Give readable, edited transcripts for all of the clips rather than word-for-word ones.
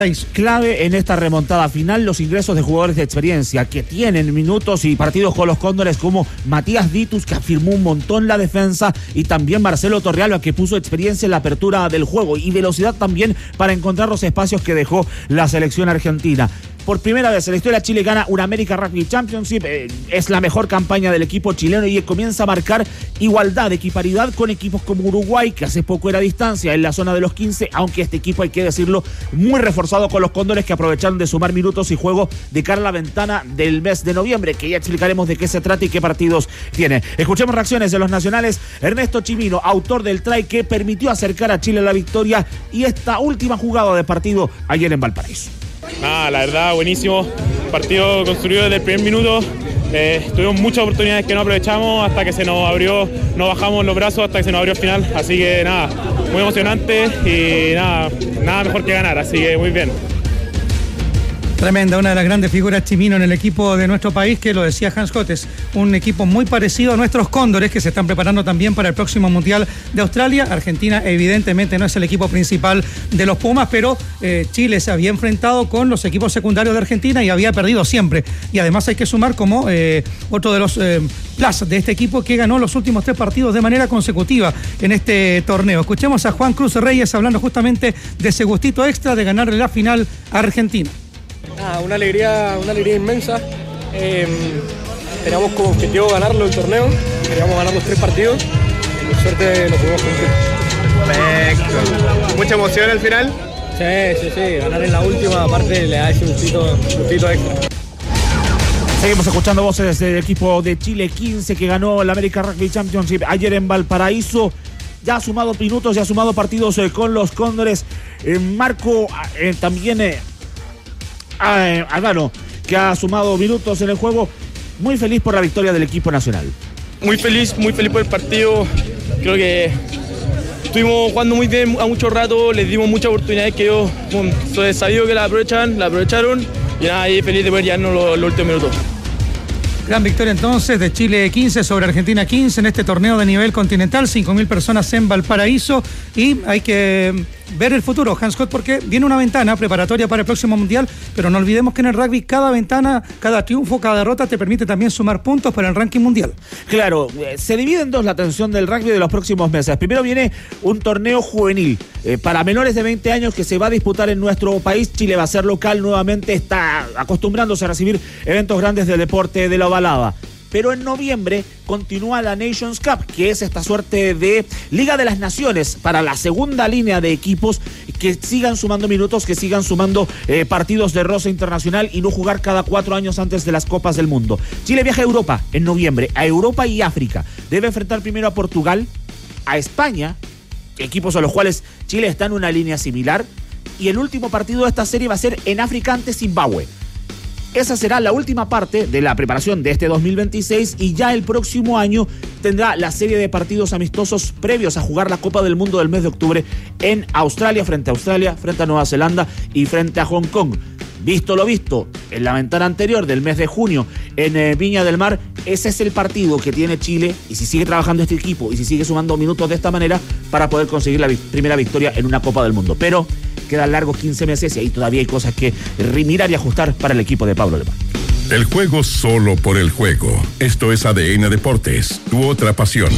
Clave en esta remontada final los ingresos de jugadores de experiencia que tienen minutos y partidos con los Cóndores, como Matías Ditus, que afirmó un montón la defensa, y también Marcelo Torrealba, que puso experiencia en la apertura del juego y velocidad también para encontrar los espacios que dejó la selección argentina. Por primera vez en la historia, Chile gana una America Rugby Championship. Es la mejor campaña del equipo chileno y comienza a marcar igualdad, equiparidad con equipos como Uruguay, que hace poco era distancia en la zona de los 15, aunque este equipo, hay que decirlo, muy reforzado con los Cóndores, que aprovecharon de sumar minutos y juego de cara a la ventana del mes de noviembre, que ya explicaremos de qué se trata y qué partidos tiene. Escuchemos reacciones de los nacionales. Ernesto Chimino, autor del try que permitió acercar a Chile a la victoria, y esta última jugada de partido ayer en Valparaíso. La verdad, buenísimo. Partido construido desde el primer minuto. Tuvimos muchas oportunidades que no aprovechamos hasta que se nos abrió, no bajamos los brazos hasta que se nos abrió el final. Así que nada, muy emocionante y nada mejor que ganar. Así que muy bien. Tremenda, una de las grandes figuras Chimino en el equipo de nuestro país, que lo decía Hans Cotes, un equipo muy parecido a nuestros Cóndores, que se están preparando también para el próximo Mundial de Australia. Argentina evidentemente no es el equipo principal de los Pumas, pero Chile se había enfrentado con los equipos secundarios de Argentina y había perdido siempre. Y además hay que sumar como otro de los plus de este equipo, que ganó los últimos 3 partidos de manera consecutiva en este torneo. Escuchemos a Juan Cruz Reyes hablando justamente de ese gustito extra de ganarle la final a Argentina. Una alegría inmensa. Teníamos como objetivo ganarlo el torneo, queríamos ganar los 3 partidos y por suerte lo pudimos cumplir. Perfecto. ¿Mucha emoción al final? Sí, ganar en la última parte le da ese gustito extra. Seguimos escuchando voces del equipo de Chile 15, que ganó la American Rugby Championship ayer en Valparaíso. Ya ha sumado minutos, ya ha sumado partidos con los Cóndores. Marco también... Álvaro, que ha sumado minutos en el juego. Muy feliz por la victoria del equipo nacional. Muy feliz por el partido. Creo que estuvimos jugando muy bien a mucho rato, les dimos muchas oportunidades que ellos sabido que la aprovecharon, y nada, ahí feliz de poder llevarnos los últimos minutos. Gran victoria entonces de Chile 15 sobre Argentina 15 en este torneo de nivel continental, 5.000 personas en Valparaíso, y hay que ver el futuro, Hans Scott, porque viene una ventana preparatoria para el próximo Mundial, pero no olvidemos que en el rugby cada ventana, cada triunfo, cada derrota te permite también sumar puntos para el ranking mundial. Claro, se divide en dos la atención del rugby de los próximos meses. Primero viene un torneo juvenil para menores de 20 años que se va a disputar en nuestro país. Chile va a ser local nuevamente, está acostumbrándose a recibir eventos grandes del deporte de la ovalada. Pero en noviembre continúa la Nations Cup, que es esta suerte de Liga de las Naciones para la segunda línea de equipos que sigan sumando minutos, que sigan sumando partidos de roce internacional y no jugar cada 4 años antes de las Copas del Mundo. Chile viaja a Europa en noviembre, a Europa y África. Debe enfrentar primero a Portugal, a España, equipos a los cuales Chile está en una línea similar, y el último partido de esta serie va a ser en África ante Zimbabue. Esa será la última parte de la preparación de este 2026, y ya el próximo año tendrá la serie de partidos amistosos previos a jugar la Copa del Mundo del mes de octubre en Australia, frente a Nueva Zelanda y frente a Hong Kong. Visto lo visto en la ventana anterior del mes de junio en Viña del Mar, ese es el partido que tiene Chile, y si sigue trabajando este equipo y si sigue sumando minutos de esta manera, para poder conseguir la primera victoria en una Copa del Mundo. Pero quedan largos 15 meses y ahí todavía hay cosas que mirar y ajustar para el equipo de Pablo Alemán. El juego solo por el juego. Esto es ADN Deportes, tu otra pasión.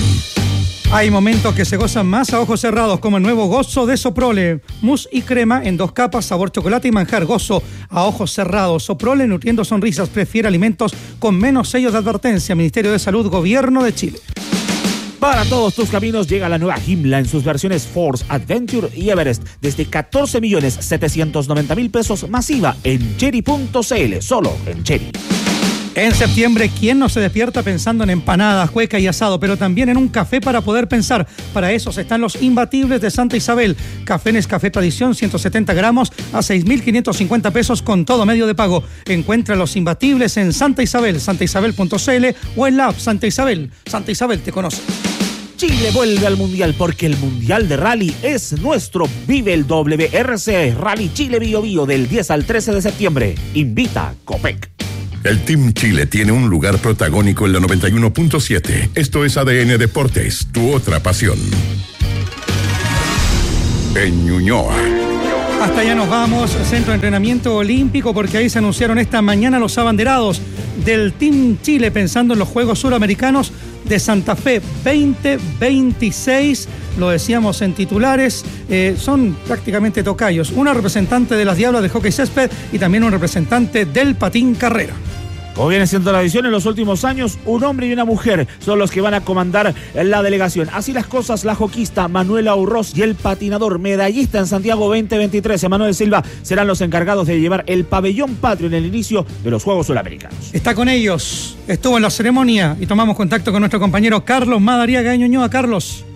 Hay momentos que se gozan más a ojos cerrados, como el nuevo Gozo de Soprole. Mousse y crema en 2 capas, sabor chocolate y manjar. Gozo a ojos cerrados. Soprole, nutriendo sonrisas. Prefiere alimentos con menos sellos de advertencia. Ministerio de Salud, Gobierno de Chile. Para todos tus caminos llega la nueva Himla en sus versiones Force, Adventure y Everest desde 14.790.000 pesos, masiva en Chery.cl, solo en Chery. En septiembre, ¿quién no se despierta pensando en empanadas, cueca y asado, pero también en un café para poder pensar? Para esos están los imbatibles de Santa Isabel. Café Nescafé Tradición, 170 gramos a 6.550 pesos con todo medio de pago. Encuentra los imbatibles en Santa Isabel, santaisabel.cl o en la app Santa Isabel. Santa Isabel te conoce. Chile vuelve al Mundial porque el Mundial de Rally es nuestro. Vive el WRC Rally Chile Bio Bio del 10 al 13 de septiembre. Invita Copec. El Team Chile tiene un lugar protagónico en la 91.7. Esto es ADN Deportes, tu otra pasión. En Ñuñoa. Hasta allá nos vamos, Centro de Entrenamiento Olímpico, porque ahí se anunciaron esta mañana los abanderados del Team Chile, pensando en los Juegos Suramericanos de Santa Fe 2026. Lo decíamos en titulares, son prácticamente tocayos. Una representante de las Diablas de Hockey Césped y también un representante del patín carrera. Como viene siendo la visión en los últimos años, un hombre y una mujer son los que van a comandar la delegación. Así las cosas, la joquista Manuela Urroz y el patinador medallista en Santiago 2023, Emanuel Silva, serán los encargados de llevar el pabellón patrio en el inicio de los Juegos Suramericanos. Está con ellos, estuvo en la ceremonia y tomamos contacto con nuestro compañero Carlos Madariaga de Ñuñoa. Carlos.